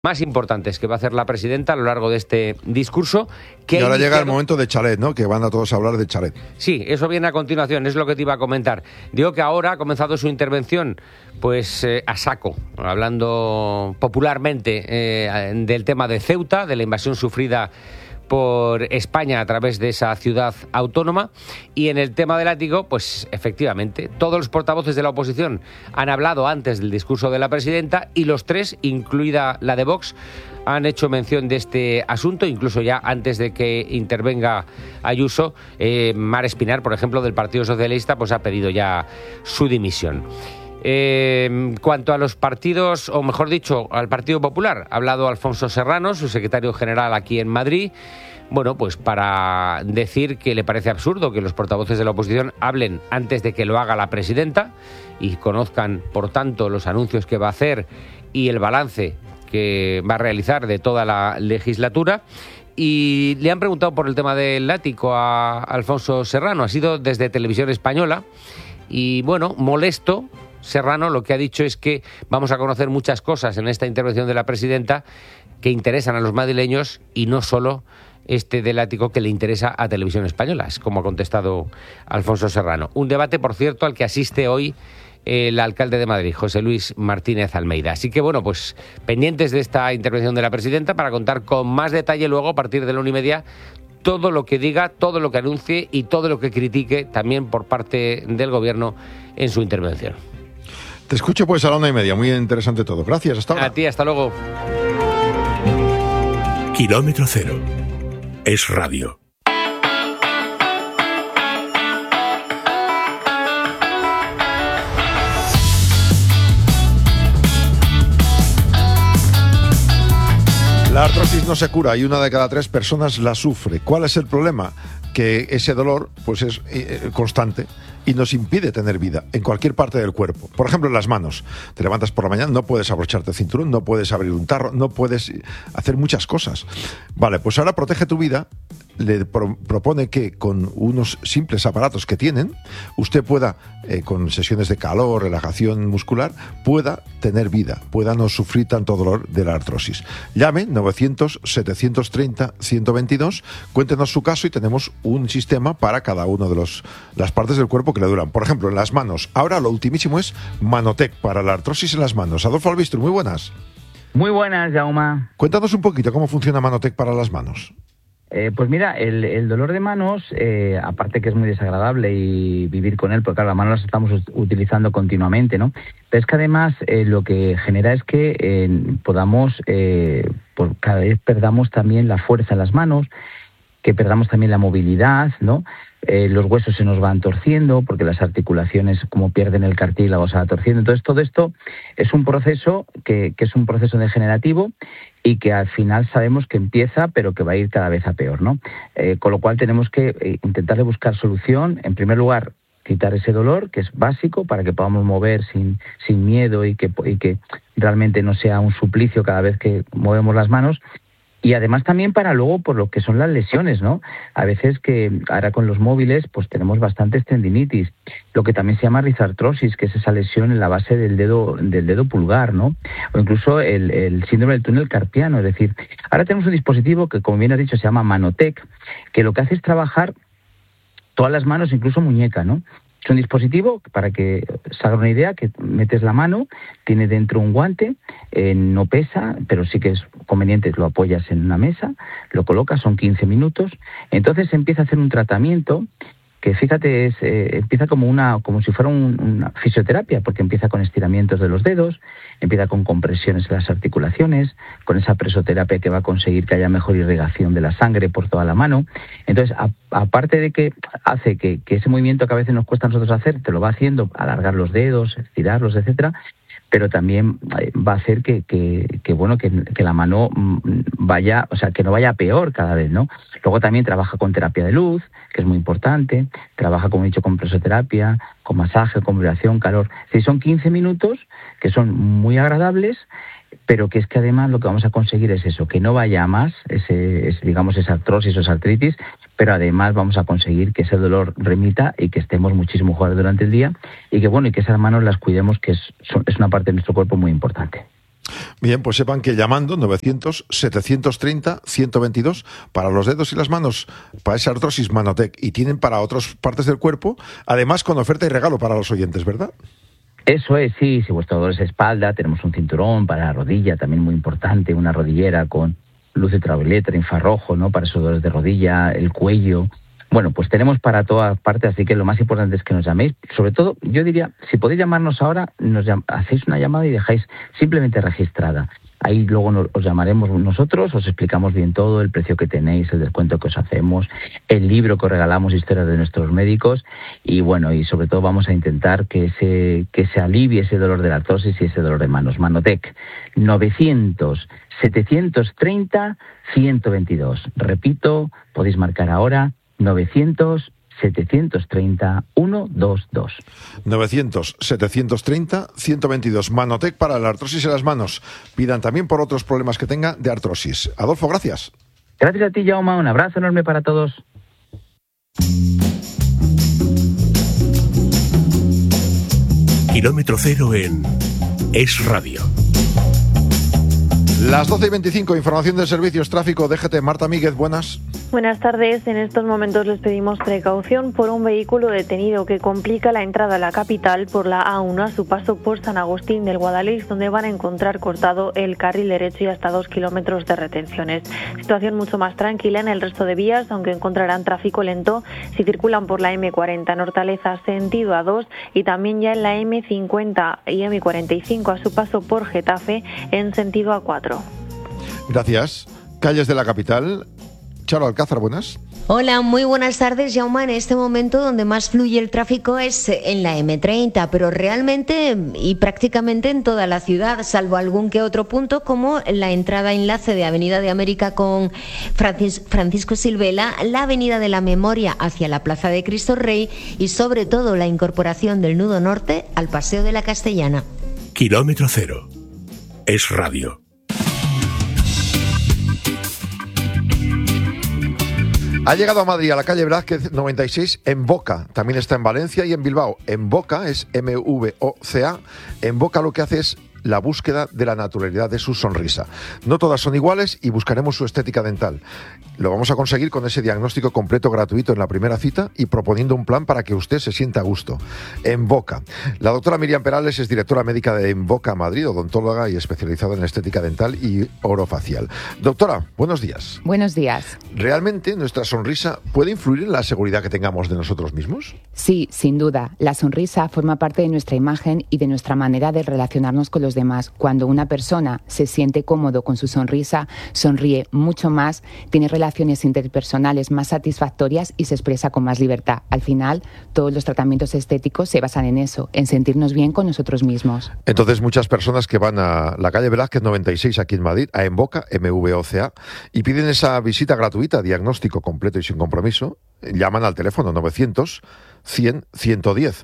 más importantes que va a hacer la presidenta a lo largo de este discurso. Que y ahora llega el momento de chalet, ¿no? Que van a todos a hablar de chalet. Sí, eso viene a continuación, es lo que te iba a comentar. Digo que ahora ha comenzado su intervención pues a saco, hablando popularmente del tema de Ceuta, de la invasión sufrida por España a través de esa ciudad autónoma, y en el tema del látigo, pues efectivamente, todos los portavoces de la oposición han hablado antes del discurso de la presidenta y los tres, incluida la de Vox, han hecho mención de este asunto, incluso ya antes de que intervenga Ayuso. Mar Espinar, por ejemplo, del Partido Socialista, pues ha pedido ya su dimisión. Cuanto a los partidos, o mejor dicho, al Partido Popular, ha hablado Alfonso Serrano, su secretario general aquí en Madrid, bueno, pues para decir que le parece absurdo que los portavoces de la oposición hablen antes de que lo haga la presidenta y conozcan, por tanto, los anuncios que va a hacer y el balance que va a realizar de toda la legislatura. Y le han preguntado por el tema del látigo a Alfonso Serrano, ha sido desde Televisión Española, y bueno, molesto, Serrano lo que ha dicho es que vamos a conocer muchas cosas en esta intervención de la presidenta que interesan a los madrileños y no solo este del látigo que le interesa a Televisión Española, es como ha contestado Alfonso Serrano. Un debate, por cierto, al que asiste hoy el alcalde de Madrid, José Luis Martínez Almeida. Así que bueno, pues pendientes de esta intervención de la presidenta para contar con más detalle luego a partir de la 1:30 todo lo que diga, todo lo que anuncie y todo lo que critique también por parte del gobierno en su intervención. Te escucho pues a la 1:30, muy interesante todo. Gracias, hasta ahora. A ti, hasta luego. Kilómetro Cero es radio. La artrosis no se cura y 1 de cada 3 personas la sufre. ¿Cuál es el problema? Que ese dolor pues es constante y nos impide tener vida en cualquier parte del cuerpo. Por ejemplo, en las manos. Te levantas por la mañana, no puedes abrocharte el cinturón, no puedes abrir un tarro, no puedes hacer muchas cosas. Vale, pues ahora Protege tu Vida le propone que con unos simples aparatos que tienen, usted pueda, con sesiones de calor, relajación muscular, pueda tener vida, pueda no sufrir tanto dolor de la artrosis. Llame 900-730-122, cuéntenos su caso y tenemos un sistema para cada uno de las partes del cuerpo que le duran. Por ejemplo, en las manos. Ahora lo ultimísimo es Manotec para la artrosis en las manos. Adolfo Albistro, muy buenas. Muy buenas, Jaume. Cuéntanos un poquito cómo funciona Manotec para las manos. Pues mira, el dolor de manos, aparte que es muy desagradable y vivir con él, porque claro, las manos las estamos utilizando continuamente, ¿no? Pero es que además lo que genera es que podamos, por cada vez perdamos también la fuerza en las manos, que perdamos también la movilidad, ¿no? Los huesos se nos van torciendo porque las articulaciones, como pierden el cartílago, se va torciendo. Entonces, todo esto es un proceso que es un proceso degenerativo y que al final sabemos que empieza, pero que va a ir cada vez a peor, ¿no? Con lo cual tenemos que intentar buscar solución. En primer lugar, quitar ese dolor, que es básico, para que podamos mover sin miedo y que realmente no sea un suplicio cada vez que movemos las manos. Y además también para luego por lo que son las lesiones, ¿no? A veces que ahora con los móviles pues tenemos bastantes tendinitis, lo que también se llama rizartrosis, que es esa lesión en la base del dedo pulgar, ¿no? O incluso el síndrome del túnel carpiano, es decir, ahora tenemos un dispositivo que, como bien has dicho, se llama Manotec, que lo que hace es trabajar todas las manos, incluso muñeca, ¿no? Es un dispositivo, para que se haga una idea, que metes la mano, tiene dentro un guante, no pesa, pero sí que es conveniente, lo apoyas en una mesa, lo colocas, son 15 minutos, entonces empieza a hacer un tratamiento que, fíjate, empieza como si fuera una fisioterapia, porque empieza con estiramientos de los dedos, empieza con compresiones en las articulaciones, con esa presoterapia que va a conseguir que haya mejor irrigación de la sangre por toda la mano. Entonces, aparte de que hace que ese movimiento que a veces nos cuesta a nosotros hacer, te lo va haciendo, alargar los dedos, estirarlos, etcétera, pero también va a hacer que la mano vaya, o sea, que no vaya peor cada vez, ¿no? Luego también trabaja con terapia de luz, que es muy importante, trabaja, como he dicho, con presoterapia, con masaje, con vibración, calor. Es decir, son 15 minutos que son muy agradables, pero que es que además lo que vamos a conseguir es eso, que no vaya a más, esa artrosis o esa artritis, pero además vamos a conseguir que ese dolor remita y que estemos muchísimo mejor durante el día y que esas manos las cuidemos, que es una parte de nuestro cuerpo muy importante. Bien, pues sepan que llamando 900-730-122 para los dedos y las manos, para esa artrosis Manotec, y tienen para otras partes del cuerpo, además con oferta y regalo para los oyentes, ¿verdad? Eso es, sí. Si vuestro dolor es espalda, tenemos un cinturón para la rodilla, también muy importante, una rodillera con luz ultravioleta, infrarrojo, ¿no? Para esos dolores de rodilla, el cuello. Bueno, pues tenemos para todas partes, así que lo más importante es que nos llaméis. Sobre todo, yo diría, si podéis llamarnos ahora, hacéis una llamada y dejáis simplemente registrada. Ahí luego os llamaremos nosotros, os explicamos bien todo, el precio que tenéis, el descuento que os hacemos, el libro que os regalamos, historias de nuestros médicos, y bueno, y sobre todo vamos a intentar que se alivie ese dolor de la artrosis y ese dolor de manos. Manotec, 900-730-122. Repito, podéis marcar ahora, 900-730-122. 900-730-122. Manotec para la artrosis en las manos. Pidan también por otros problemas que tenga de artrosis. Adolfo, gracias. Gracias a ti, Jaume. Un abrazo enorme para todos. Kilómetro cero en Es Radio. Las 12:25, información de servicios, tráfico, DGT. Marta Míguez, buenas. Buenas tardes. En estos momentos les pedimos precaución por un vehículo detenido que complica la entrada a la capital por la A1 a su paso por San Agustín del Guadalix, donde van a encontrar cortado el carril derecho y hasta 2 kilómetros de retenciones. Situación mucho más tranquila en el resto de vías, aunque encontrarán tráfico lento si circulan por la M40 en Hortaleza sentido A2 y también ya en la M50 y M45 a su paso por Getafe en sentido A4. Gracias. Calles de la capital. Charo Alcázar, buenas. Hola, muy buenas tardes, Jaume. En este momento donde más fluye el tráfico es en la M30, pero realmente y prácticamente en toda la ciudad, salvo algún que otro punto como la entrada enlace de Avenida de América con Francisco Silvela, la Avenida de la Memoria hacia la Plaza de Cristo Rey y sobre todo la incorporación del nudo norte al Paseo de la Castellana. Kilómetro cero. Es Radio. Ha llegado a Madrid, a la calle Velázquez 96, en Boca. También está en Valencia y en Bilbao. En Boca es MVOCA. En Boca lo que hace es la búsqueda de la naturalidad de su sonrisa. No todas son iguales y buscaremos su estética dental. Lo vamos a conseguir con ese diagnóstico completo gratuito en la primera cita y proponiendo un plan para que usted se sienta a gusto. En Boca. La doctora Miriam Perales es directora médica de En Boca Madrid, odontóloga y especializada en estética dental y orofacial. Doctora, buenos días. Buenos días. ¿Realmente nuestra sonrisa puede influir en la seguridad que tengamos de nosotros mismos? Sí, sin duda. La sonrisa forma parte de nuestra imagen y de nuestra manera de relacionarnos con los demás. Cuando una persona se siente cómodo con su sonrisa, sonríe mucho más, tiene relaciones interpersonales más satisfactorias y se expresa con más libertad. Al final, todos los tratamientos estéticos se basan en eso, en sentirnos bien con nosotros mismos. Entonces, muchas personas que van a la calle Velázquez 96 aquí en Madrid, a En Boca, MVOCA, y piden esa visita gratuita, diagnóstico completo y sin compromiso, llaman al teléfono 900-100-110,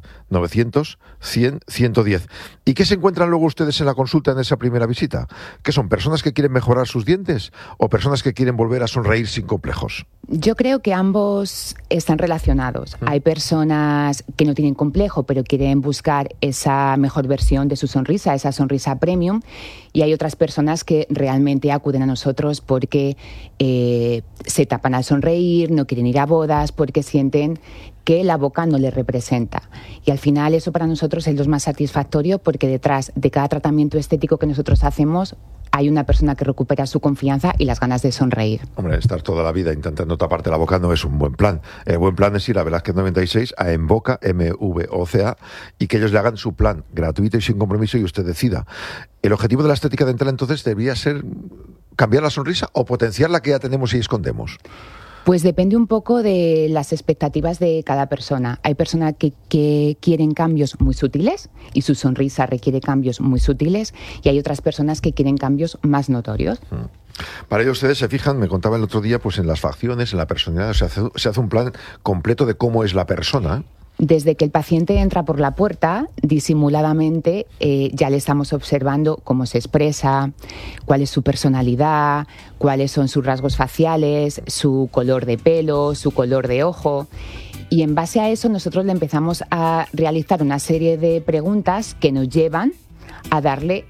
900-100-110. ¿Y qué se encuentran luego ustedes en la consulta en esa primera visita? ¿Qué son, personas que quieren mejorar sus dientes o personas que quieren volver a sonreír sin complejos? Yo creo que ambos están relacionados. Hay personas que no tienen complejo, pero quieren buscar esa mejor versión de su sonrisa, esa sonrisa premium, y hay otras personas que realmente acuden a nosotros porque se tapan al sonreír, no quieren ir a bodas, porque sienten que la boca no les representa. Y al final eso para nosotros es lo más satisfactorio porque detrás de cada tratamiento estético que nosotros hacemos hay una persona que recupera su confianza y las ganas de sonreír. Hombre, estar toda la vida intentando taparte la boca no es un buen plan. El buen plan es ir a Velázquez 96, a En Boca, MVOCA, y que ellos le hagan su plan gratuito y sin compromiso y usted decida. El objetivo de la estética dental entonces debería ser cambiar la sonrisa o potenciar la que ya tenemos y escondemos. Pues depende un poco de las expectativas de cada persona. Hay personas que quieren cambios muy sutiles y su sonrisa requiere cambios muy sutiles y hay otras personas que quieren cambios más notorios. Para ello ustedes se fijan, me contaba el otro día, pues en las facciones, en la personalidad, se hace un plan completo de cómo es la persona. Desde que el paciente entra por la puerta, disimuladamente ya le estamos observando cómo se expresa, cuál es su personalidad, cuáles son sus rasgos faciales, su color de pelo, su color de ojo. Y en base a eso nosotros le empezamos a realizar una serie de preguntas que nos llevan a darle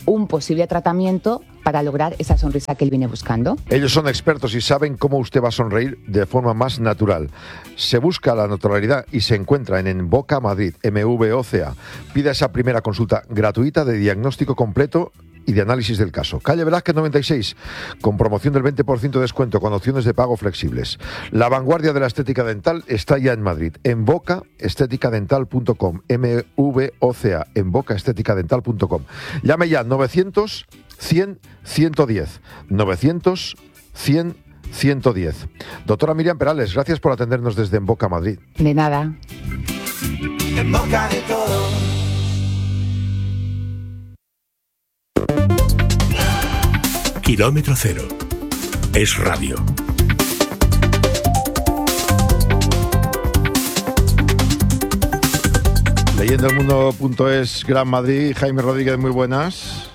un posible tratamiento para lograr esa sonrisa que él viene buscando. Ellos son expertos y saben cómo usted va a sonreír de forma más natural. Se busca la naturalidad y se encuentra en Envoca Madrid, MVOCA. Pida esa primera consulta gratuita de diagnóstico completo y de análisis del caso. Calle Velázquez 96, con promoción del 20% de descuento, con opciones de pago flexibles. La vanguardia de la estética dental está ya en Madrid. Envocaesteticadental.com, MVOCA, envocaesteticadental.com. Llame ya 900 100 110, 900 100 110. Doctora Miriam Perales, gracias por atendernos desde Envoca Madrid. De nada. En boca de todos. Kilómetro Cero. Es radio. Leyendoelmundo.es, Gran Madrid. Jaime Rodríguez, muy buenas.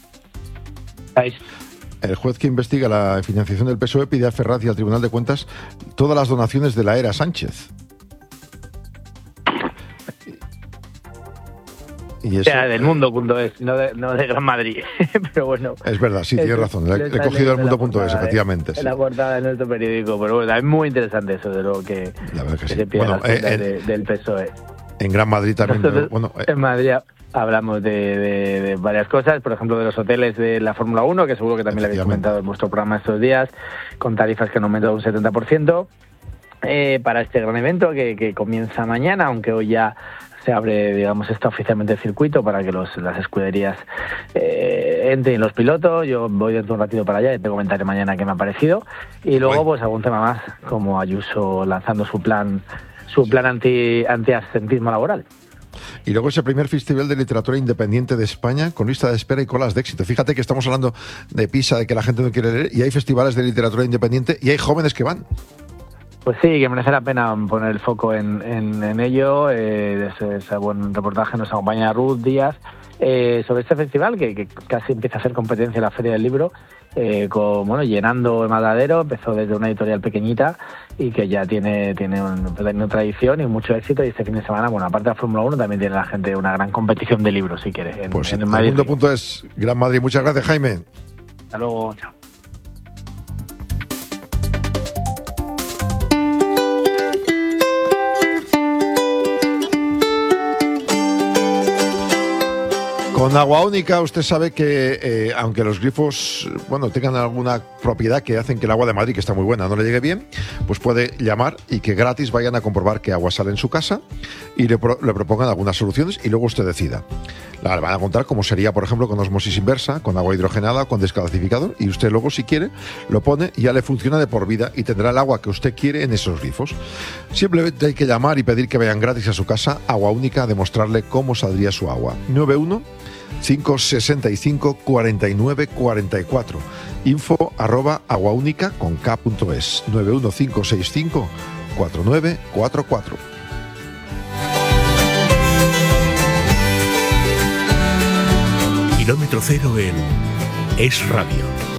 El juez que investiga la financiación del PSOE pide a Ferraz y al Tribunal de Cuentas todas las donaciones de la era Sánchez. Y eso, del mundo.es, no de Gran Madrid. Pero bueno. Es verdad, sí, tienes razón. Le he cogido el mundo.es, efectivamente. En la portada de nuestro periódico. Pero bueno, es muy interesante eso de lo que sí. se pide del PSOE. En Gran Madrid también. En Madrid hablamos de varias cosas, por ejemplo, de los hoteles de la Fórmula 1, que seguro que también le habéis comentado en vuestro programa estos días, con tarifas que han aumentado un 70%. Para este gran evento que comienza mañana, aunque hoy ya se abre, digamos, está oficialmente el circuito para que las escuderías entren los pilotos. Yo voy dentro de un ratito para allá y te comentaré mañana qué me ha parecido. Y luego, pues algún tema más, como Ayuso lanzando su plan anti-absentismo laboral. Y luego ese primer Festival de Literatura Independiente de España con lista de espera y colas de éxito. Fíjate que estamos hablando de Pisa, de que la gente no quiere leer, y hay festivales de literatura independiente y hay jóvenes que van. Pues sí, que merece la pena poner el foco en ello. Ese buen reportaje nos acompaña Ruth Díaz sobre este festival que casi empieza a ser competencia en la Feria del Libro, llenando el Matadero. Empezó desde una editorial pequeñita y que ya tiene una tradición y mucho éxito. Y este fin de semana, bueno, aparte de la Fórmula 1, también tiene la gente una gran competición de libros, si quiere. Pues en Madrid. Mundo.es, Gran Madrid. Muchas gracias, Jaime. Hasta luego, chao. Con Agua Única usted sabe que aunque los grifos tengan alguna propiedad que hacen que el agua de Madrid, que está muy buena, no le llegue bien, pues puede llamar y que gratis vayan a comprobar qué agua sale en su casa y le propongan algunas soluciones y luego usted decida. Le van a contar cómo sería, por ejemplo, con osmosis inversa, con agua hidrogenada, con descalcificador, y usted luego, si quiere, lo pone y ya le funciona de por vida y tendrá el agua que usted quiere en esos grifos. Simplemente hay que llamar y pedir que vayan gratis a su casa, Agua Única, a demostrarle cómo saldría su agua. 91-565-4944. info@aguaunica.es. 91565-4944. Kilómetro Cero en Es Radio.